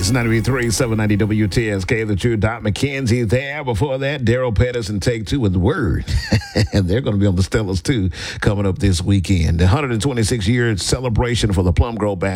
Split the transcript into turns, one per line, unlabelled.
It's 93.3, 790 WTSK, the true Dot McKenzie there. Before that, Daryl Pettis and Take Two with the Word. And they're going to be on the Stellars, too, coming up this weekend. The 126-year celebration for the Plum Grove Baptist